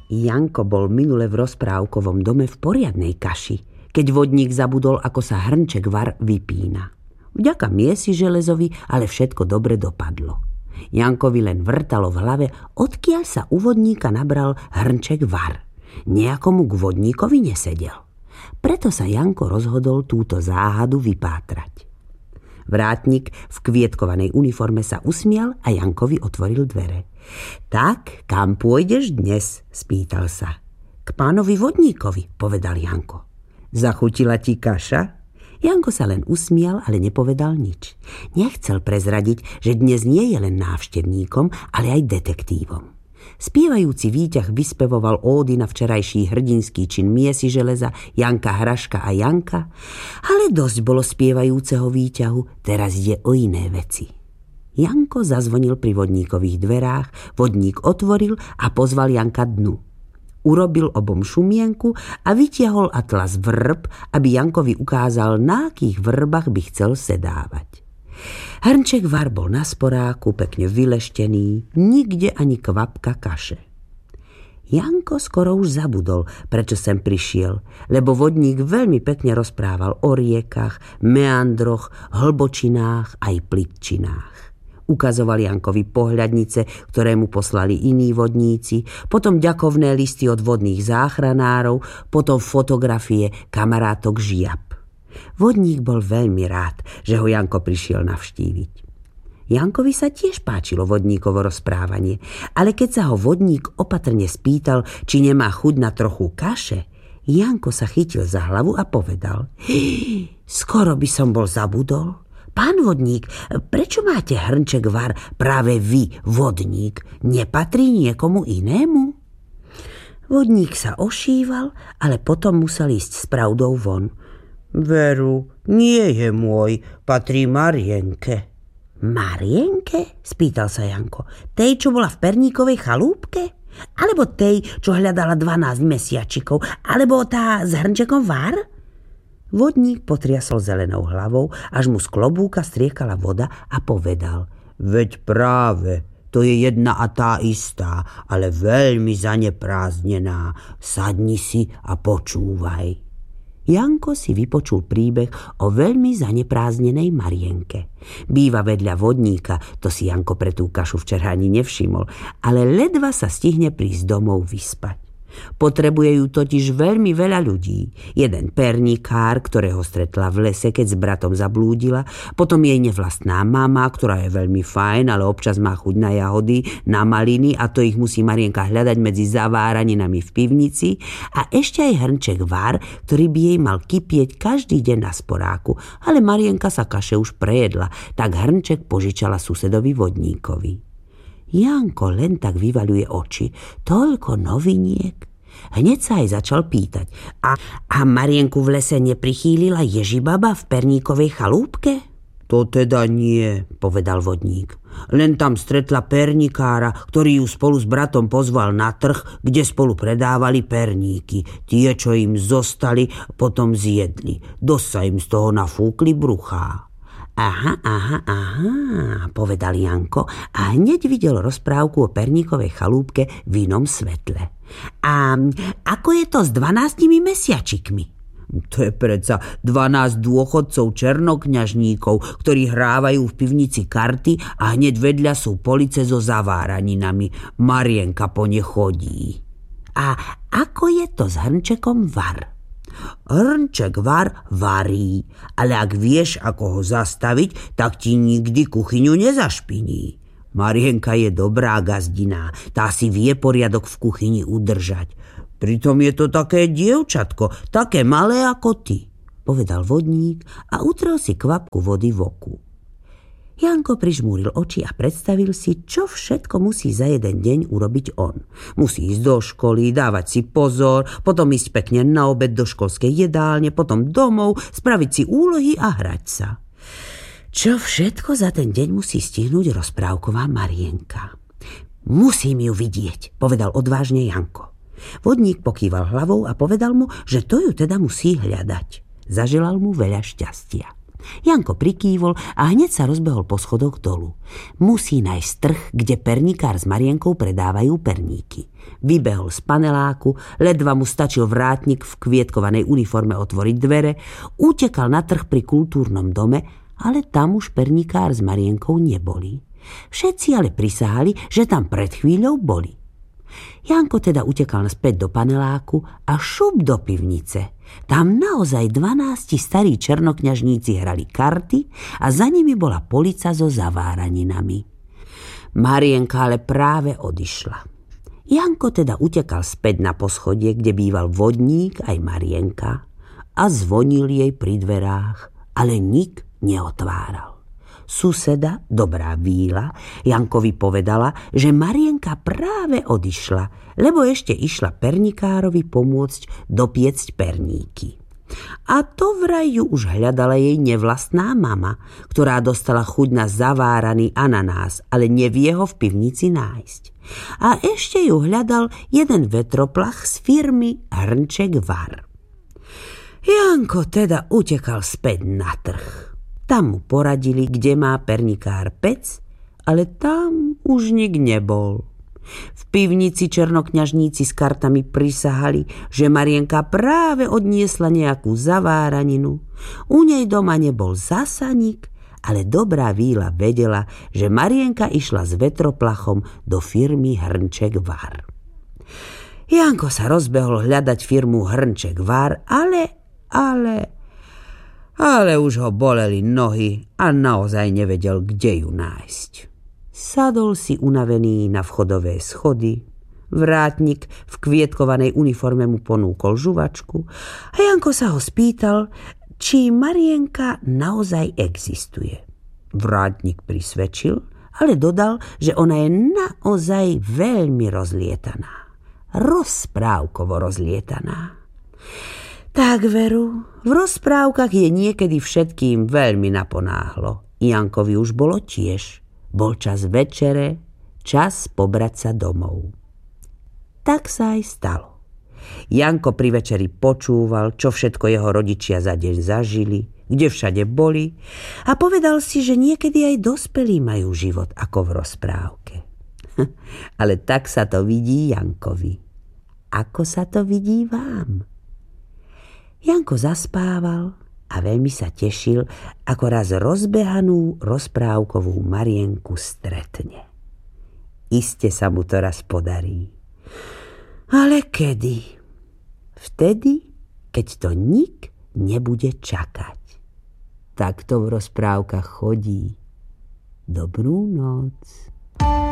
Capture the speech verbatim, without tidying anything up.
Janko bol minule v rozprávkovom dome v poriadnej kaši, keď vodník zabudol, ako sa hrnček var vypína. Vďaka miesi železovi ale všetko dobre dopadlo. Jankovi len vrtalo v hlave, odkiaľ sa u vodníka nabral hrnček var. Nejakomu k vodníkovi nesedel. Preto sa Janko rozhodol túto záhadu vypátrať. Vrátnik v kvietkovanej uniforme sa usmial a Jankovi otvoril dvere. Tak, kam pôjdeš dnes? Spýtal sa. K pánovi vodníkovi, povedal Janko. Zachutila ti kaša? Janko sa len usmial, ale nepovedal nič. Nechcel prezradiť, že dnes nie je len návštevníkom, ale aj detektívom. Spievajúci výťah vyspevoval ódy na včerajší hrdinský čin miesi železa, Janka Hraška a Janka, ale dosť bolo spievajúceho výťahu, teraz ide o iné veci. Janko zazvonil pri vodníkových dverách, vodník otvoril a pozval Janka dnu. Urobil obom šumienku a vytiahol atlas vrb, aby Jankovi ukázal, na akých vrbách by chcel sedávať. Hrnček var bol na sporáku, pekne vyleštený, nikde ani kvapka kaše. Janko skoro už zabudol, prečo sem prišiel, lebo vodník veľmi pekne rozprával o riekach, meandroch, hlbočinách aj plitčinách. Ukazoval Jankovi pohľadnice, ktoré mu poslali iní vodníci, potom ďakovné listy od vodných záchranárov, potom fotografie kamarátok žiab. Vodník bol veľmi rád, že ho Janko prišiel navštíviť. Jankovi sa tiež páčilo vodníkovo rozprávanie, ale keď sa ho vodník opatrne spýtal, či nemá chuť na trochu kaše, Janko sa chytil za hlavu a povedal: skoro by som bol zabudol. Pán vodník, prečo máte hrnček var práve vy, vodník? Nepatrí niekomu inému? Vodník sa ošíval, ale potom musel ísť s pravdou von. Veru, nie je môj, patrí Marienke. Marienke? Spýtal sa Janko. Tej, čo bola v perníkovej chalúbke? Alebo tej, čo hľadala dvanásť mesiačikov? Alebo tá s hrnčekom var? Vodník potriasol zelenou hlavou, až mu z klobúka striekala voda a povedal: veď práve, to je jedna a tá istá, ale veľmi zaneprázdnená. Sadni si a počúvaj. Janko si vypočul príbeh o veľmi zaneprázdnenej Marienke. Býva vedľa vodníka, to si Janko pre tú kašu včera ani nevšimol, ale ledva sa stihne prísť domov vyspať. Potrebuje ju totiž veľmi veľa ľudí. Jeden perníkár, ktorého stretla v lese, keď s bratom zablúdila, potom jej nevlastná mama, ktorá je veľmi fajn, ale občas má chuť na jahody, na maliny a to ich musí Marienka hľadať medzi zaváraninami v pivnici, a ešte aj hrnček var, ktorý by jej mal kypieť každý deň na sporáku, ale Marienka sa kaše už prejedla, tak hrnček požičala susedovi vodníkovi. Janko len tak vyvaľuje oči. Toľko noviniek. Hneď sa aj začal pýtať. A, a Marienku v lese neprichýlila Ježibaba v perníkovej chalúbke? To teda nie, povedal vodník. Len tam stretla pernikára, ktorý ju spolu s bratom pozval na trh, kde spolu predávali perníky. Tie, čo im zostali, potom zjedli. Dosť sa im z toho nafúkli bruchá. Aha, aha, aha, povedal Janko a hneď videl rozprávku o perníkovej chalúbke v inom svetle. A ako je to s dvanástimi mesiačikmi? To je predsa dvanásť dôchodcov černokňažníkov, ktorí hrávajú v pivnici karty a hneď vedľa sú police so zaváraninami. Marienka po ne chodí. A ako je to s hrnčekom var? Hrnček var varí, ale ak vieš, ako ho zastaviť, tak ti nikdy kuchyňu nezašpiní. Marienka je dobrá gazdina, tá si vie poriadok v kuchyni udržať. Pritom je to také dievčatko, také malé ako ty, povedal vodník a utrel si kvapku vody v oku. Janko prižmúril oči a predstavil si, čo všetko musí za jeden deň urobiť on. Musí ísť do školy, dávať si pozor, potom ísť pekne na obed do školskej jedálne, potom domov, spraviť si úlohy a hrať sa. Čo všetko za ten deň musí stihnúť rozprávková Marienka? Musím ju vidieť, povedal odvážne Janko. Vodník pokýval hlavou a povedal mu, že to ju teda musí hľadať. Zaželal mu veľa šťastia. Janko prikývol a hneď sa rozbehol po schodoch dolu. Musí nájsť trh, kde perníkár s Marienkou predávajú perníky. Vybehol z paneláku, ledva mu stačil vrátnik v kvietkovanej uniforme otvoriť dvere, utekal na trh pri kultúrnom dome, ale tam už perníkár s Marienkou neboli. Všetci ale prisahali, že tam pred chvíľou boli. Janko teda utekal späť do paneláku a šup do pivnice. Tam naozaj dvanásti starí černokňažníci hrali karty a za nimi bola polica so zaváraninami. Marienka ale práve odišla. Janko teda utekal späť na poschodie, kde býval vodník aj Marienka a zvonil jej pri dverách, ale nik neotváral. Suseda, dobrá Víla, Jankovi povedala, že Marienka práve odišla, lebo ešte išla pernikárovi pomôcť dopiecť perníky. A to vraj ju už hľadala jej nevlastná mama, ktorá dostala chuť na zaváraný ananás, ale nevie ho v pivnici nájsť. A ešte ju hľadal jeden vetroplach z firmy Hrnček Var. Janko teda utekal späť na trh. Tam mu poradili, kde má pernikár pec, ale tam už nik nebol. V pivnici černokňažníci s kartami prisahali, že Marienka práve odniesla nejakú zaváraninu. U nej doma nebol zasa nik, ale dobrá Víla vedela, že Marienka išla s vetroplachom do firmy Hrnček Var. Janko sa rozbehol hľadať firmu Hrnček Var, ale, ale... Ale už ho boleli nohy a naozaj nevedel, kde ju nájsť. Sadol si unavený na vchodové schody, vrátnik v kvietkovanej uniforme mu ponúkol žuvačku a Janko sa ho spýtal, či Marienka naozaj existuje. Vrátnik prisvedčil, ale dodal, že ona je naozaj veľmi rozlietaná. Rozprávkovo rozlietaná. Tak veru, v rozprávkach je niekedy všetkým veľmi naponáhlo. Jankovi už bolo tiež. Bol čas večere, čas pobrať sa domov. Tak sa aj stalo. Janko pri večeri počúval, čo všetko jeho rodičia za deň zažili, kde všade boli a povedal si, že niekedy aj dospelí majú život ako v rozprávke. Ale tak sa to vidí Jankovi. Ako sa to vidí vám? Janko zaspával a veľmi sa tešil, ako raz rozbehanú rozprávkovú Marienku stretne. Iste sa mu to raz podarí. Ale kedy? Vtedy, keď to nik nebude čakať. Tak to v rozprávkach chodí. Dobrú noc.